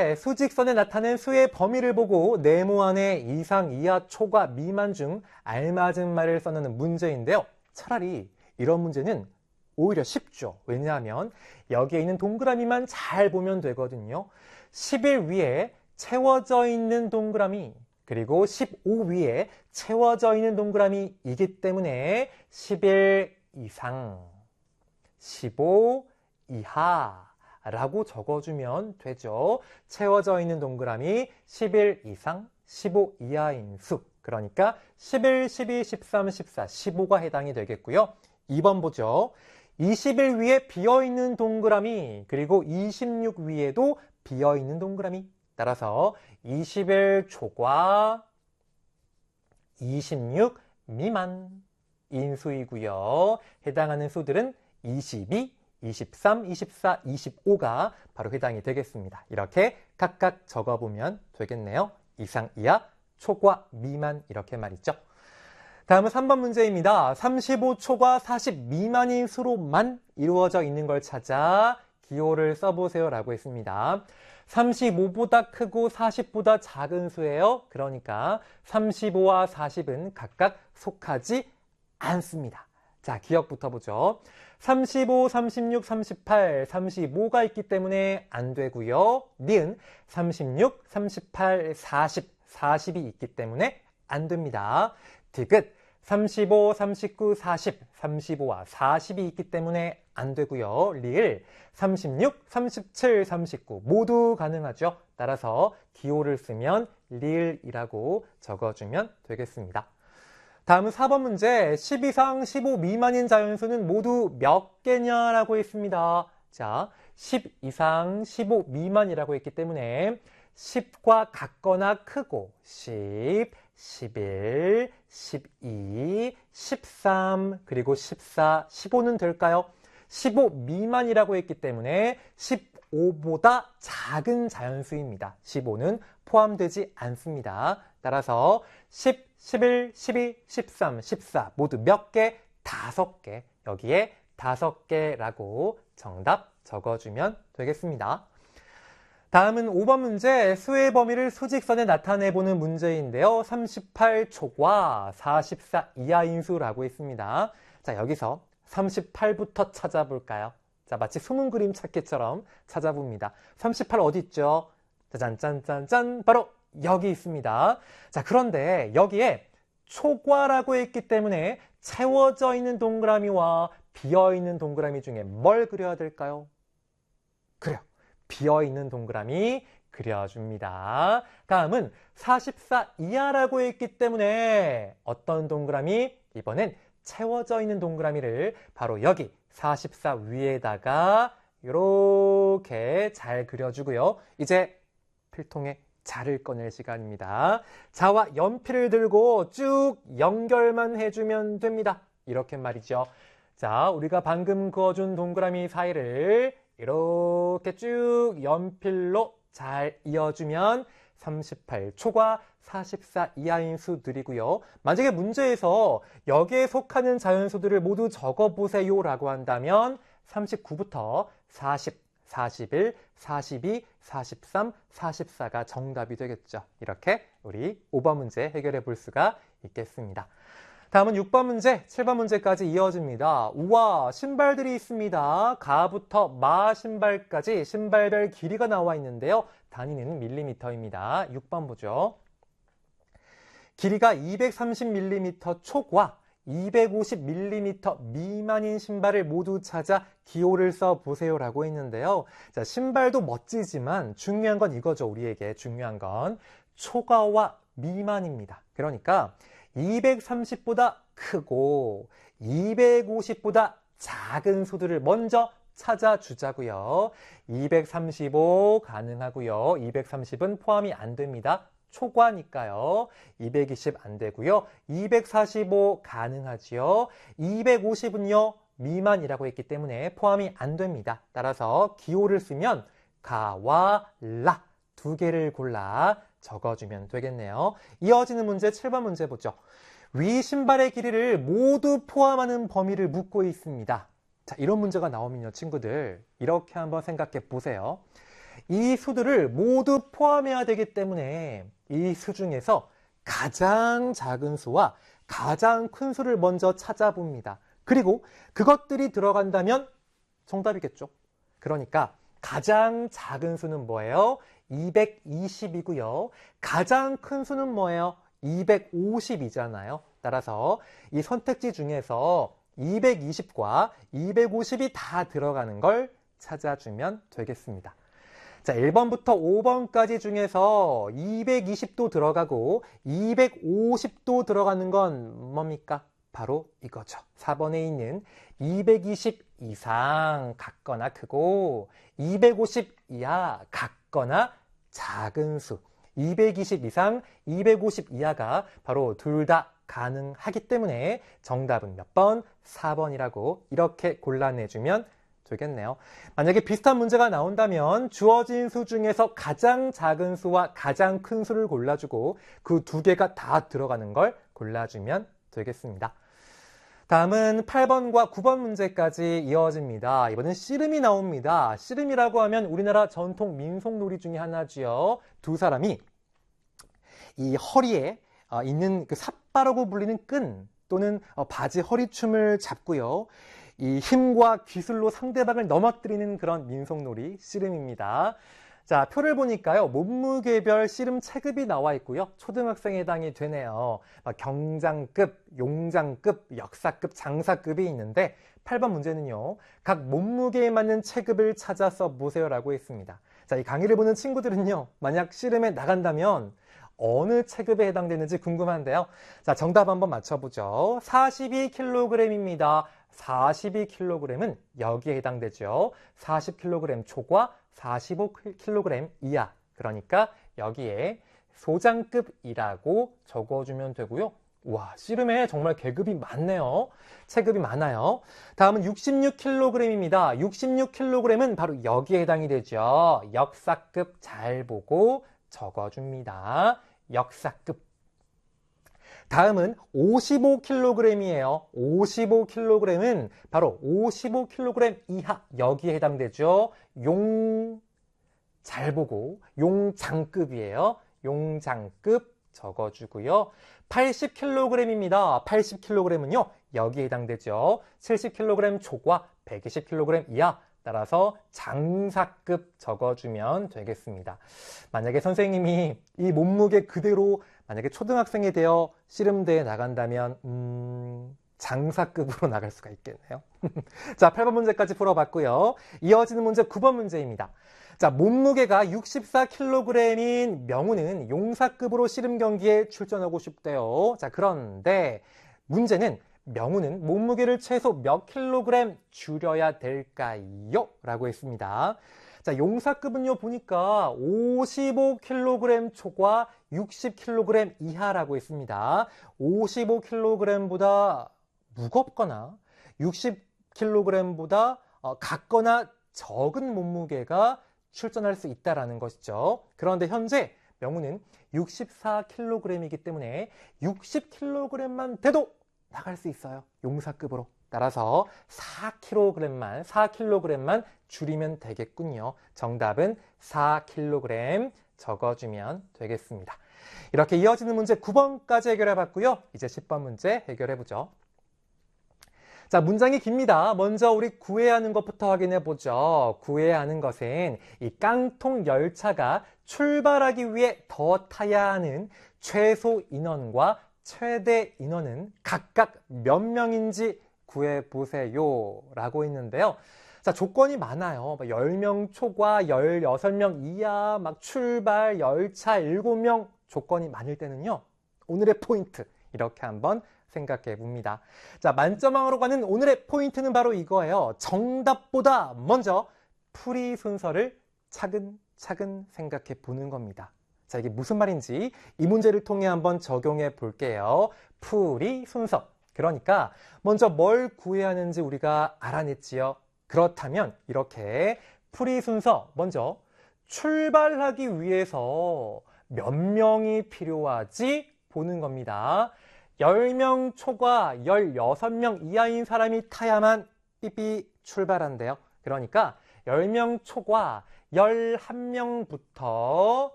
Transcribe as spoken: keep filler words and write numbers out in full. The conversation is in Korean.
문제, 수직선에 나타낸 수의 범위를 보고 네모 안에 이상, 이하, 초과, 미만 중 알맞은 말을 써내는 문제인데요. 차라리 이런 문제는 오히려 쉽죠. 왜냐하면 여기에 있는 동그라미만 잘 보면 되거든요. 십일 위에 채워져 있는 동그라미, 그리고 십오 위에 채워져 있는 동그라미이기 때문에 십일 이상, 십오 이하 라고 적어주면 되죠. 채워져 있는 동그라미 십일 이상, 십오 이하인 수. 그러니까 십일, 십이, 십삼, 십사, 십오가 해당이 되겠고요. 이 번 보죠. 이십일 위에 비어있는 동그라미, 그리고 이십육 위에도 비어있는 동그라미. 따라서 이십일 초과 이십육 미만 인수이고요. 해당하는 수들은 이십이, 이십삼, 이십사, 이십오가 바로 해당이 되겠습니다. 이렇게 각각 적어보면 되겠네요. 이상, 이하, 초과, 미만 이렇게 말이죠. 다음은 삼 번 문제입니다. 삼십오 초과 사십 미만인 수로만 이루어져 있는 걸 찾아 기호를 써보세요 라고 했습니다. 삼십오보다 크고 사십보다 작은 수예요. 그러니까 삼십오와 사십은 각각 속하지 않습니다. 자, 기억부터 보죠. 삼십오, 삼십육, 삼십팔, 삼십오가 있기 때문에 안 되고요. 니은 삼십육, 삼십팔, 사십, 사십이 있기 때문에 안 됩니다. 디귿 삼십오, 삼십구, 사십, 삼십오와 사십이 있기 때문에 안 되고요. 리을 삼십육, 삼십칠, 삼십구 모두 가능하죠. 따라서 기호를 쓰면 리을이라고 적어주면 되겠습니다. 다음은 사 번 문제. 십 이상, 십오 미만인 자연수는 모두 몇 개냐라고 했습니다. 자, 십 이상, 십오 미만이라고 했기 때문에 십과 같거나 크고 십, 십일, 십이, 십삼, 그리고 십사, 십오는 될까요? 십오 미만이라고 했기 때문에 십오보다 작은 자연수입니다. 십오는 포함되지 않습니다. 따라서 십, 십일, 십이, 십삼, 십사 모두 몇 개? 다섯 개. 여기에 다섯 개라고 정답 적어주면 되겠습니다. 다음은 오 번 문제, 수의 범위를 수직선에 나타내보는 문제인데요. 삼십팔 초과 사십사 이하인 수라고 했습니다. 자, 여기서 삼십팔부터 찾아볼까요? 자, 마치 숨은 그림 찾기처럼 찾아봅니다. 삼십팔 어디 있죠? 짜잔짠짠짠, 바로 여기 있습니다. 자, 그런데 여기에 초과라고 했기 때문에 채워져 있는 동그라미와 비어있는 동그라미 중에 뭘 그려야 될까요? 그래요. 비어있는 동그라미 그려줍니다. 다음은 사십사 이하라고 했기 때문에 어떤 동그라미? 이번엔 채워져 있는 동그라미를 바로 여기 사십사 위에다가 이렇게 잘 그려주고요. 이제 필통에 자를 꺼낼 시간입니다. 자와 연필을 들고 쭉 연결만 해주면 됩니다. 이렇게 말이죠. 자, 우리가 방금 그어준 동그라미 사이를 이렇게 쭉 연필로 잘 이어주면 삼십팔 초과 사십사 이하인 수들이고요. 만약에 문제에서 여기에 속하는 자연수들을 모두 적어보세요 라고 한다면 삼십구부터 사십, 사십일, 사십이, 사십삼, 사십사가 정답이 되겠죠. 이렇게 우리 오 번 문제 해결해 볼 수가 있겠습니다. 다음은 육 번 문제, 칠 번 문제까지 이어집니다. 우와, 신발들이 있습니다. 가부터 마 신발까지 신발별 길이가 나와 있는데요. 단위는 밀리미터입니다. 육 번 보죠. 길이가 이백삼십 밀리미터 초과 이백오십 밀리미터 미만인 신발을 모두 찾아 기호를 써보세요 라고 했는데요. 자, 신발도 멋지지만 중요한 건 이거죠. 우리에게 중요한 건 초과와 미만입니다. 그러니까 이백삼십보다 크고 이백오십보다 작은 수들을 먼저 찾아주자고요. 이백삼십오 가능하고요. 이백삼십은 포함이 안 됩니다. 초과니까요. 이백이십 안 되고요. 이백사십오 가능하지요. 이백오십은요. 미만이라고 했기 때문에 포함이 안 됩니다. 따라서 기호를 쓰면 가와 라 두 개를 골라 적어주면 되겠네요. 이어지는 문제 칠 번 문제 보죠. 위 신발의 길이를 모두 포함하는 범위를 묻고 있습니다. 자, 이런 문제가 나오면요, 친구들 이렇게 한번 생각해 보세요. 이 수들을 모두 포함해야 되기 때문에 이 수 중에서 가장 작은 수와 가장 큰 수를 먼저 찾아봅니다. 그리고 그것들이 들어간다면 정답이겠죠. 그러니까 가장 작은 수는 뭐예요? 이백이십이고요. 가장 큰 수는 뭐예요? 이백오십이잖아요. 따라서 이 선택지 중에서 이백이십과 이백오십이 다 들어가는 걸 찾아주면 되겠습니다. 자, 일 번부터 오 번까지 중에서 이백이십도 들어가고 이백오십도 들어가는 건 뭡니까? 바로 이거죠. 사 번에 있는 이백이십 이상 같거나 크고 이백오십 이하 같거나 작은 수. 이백이십 이상, 이백오십 이하가 바로 둘 다 가능하기 때문에 정답은 몇 번? 사 번이라고 이렇게 골라내주면 되겠네요. 만약에 비슷한 문제가 나온다면 주어진 수 중에서 가장 작은 수와 가장 큰 수를 골라주고 그 두 개가 다 들어가는 걸 골라주면 되겠습니다. 다음은 팔 번과 구 번 문제까지 이어집니다. 이번엔 씨름이 나옵니다. 씨름이라고 하면 우리나라 전통 민속놀이 중에 하나지요. 두 사람이 이 허리에 있는 그 삿바라고 불리는 끈 또는 바지 허리춤을 잡고요. 이 힘과 기술로 상대방을 넘어뜨리는 그런 민속놀이 씨름입니다. 자, 표를 보니까요. 몸무게별 씨름 체급이 나와 있고요. 초등학생에 해당이 되네요. 경장급, 용장급, 역사급, 장사급이 있는데 팔 번 문제는요. 각 몸무게에 맞는 체급을 찾아서 보세요라고 했습니다. 자, 이 강의를 보는 친구들은요. 만약 씨름에 나간다면 어느 체급에 해당되는지 궁금한데요. 자, 정답 한번 맞춰보죠. 사십이 킬로그램입니다. 사십이 킬로그램은 여기에 해당되죠. 사십 킬로그램 초과 사십오 킬로그램 이하. 그러니까 여기에 소장급이라고 적어주면 되고요. 와, 씨름에 정말 계급이 많네요. 체급이 많아요. 다음은 육십육 킬로그램입니다. 육십육 킬로그램은 바로 여기에 해당이 되죠. 역사급 잘 보고 적어줍니다. 역사급. 다음은 오십오 킬로그램이에요. 오십오 킬로그램은 바로 오십오 킬로그램 이하 여기에 해당되죠. 용 잘 보고 용장급이에요. 용장급 적어주고요. 팔십 킬로그램입니다. 팔십 킬로그램은요. 여기에 해당되죠. 칠십 킬로그램 초과 백이십 킬로그램 이하. 따라서 장사급 적어주면 되겠습니다. 만약에 선생님이 이 몸무게 그대로 만약에 초등학생이 되어 씨름대에 나간다면 음, 장사급으로 나갈 수가 있겠네요. 자, 팔 번 문제까지 풀어봤고요. 이어지는 문제 구 번 문제입니다. 자, 몸무게가 육십사 킬로그램인 명우는 용사급으로 씨름 경기에 출전하고 싶대요. 자, 그런데 문제는 명우는 몸무게를 최소 몇 킬로그램 줄여야 될까요? 라고 했습니다. 자, 용사급은요, 보니까 오십오 킬로그램 초과 육십 킬로그램 이하라고 했습니다. 오십오 킬로그램보다 무겁거나 육십 킬로그램보다 같거나 적은 몸무게가 출전할 수 있다는 것이죠. 그런데 현재 명우는 육십사 킬로그램이기 때문에 육십 킬로그램만 돼도 나갈 수 있어요. 용사급으로. 따라서 사 킬로그램만, 사 킬로그램만 줄이면 되겠군요. 정답은 사 킬로그램 적어주면 되겠습니다. 이렇게 이어지는 문제 구 번까지 해결해 봤고요. 이제 십 번 문제 해결해 보죠. 자, 문장이 깁니다. 먼저 우리 구해야 하는 것부터 확인해 보죠. 구해야 하는 것은 이 깡통 열차가 출발하기 위해 더 타야 하는 최소 인원과 최대 인원은 각각 몇 명인지 구해보세요 라고 있는데요. 자, 조건이 많아요. 열 명 초과, 열여섯 명 이하, 막 출발, 열차 일곱 명 조건이 많을 때는요. 오늘의 포인트 이렇게 한번 생각해 봅니다. 자, 만점왕으로 가는 오늘의 포인트는 바로 이거예요. 정답보다 먼저 풀이 순서를 차근차근 생각해 보는 겁니다. 자, 이게 무슨 말인지 이 문제를 통해 한번 적용해 볼게요. 풀이 순서. 그러니까 먼저 뭘 구해야 하는지 우리가 알아냈지요. 그렇다면 이렇게 풀이 순서 먼저 출발하기 위해서 몇 명이 필요하지 보는 겁니다. 열 명 초과 열여섯 명 이하인 사람이 타야만 삐삐 출발한대요. 그러니까 열 명 초과 열한 명부터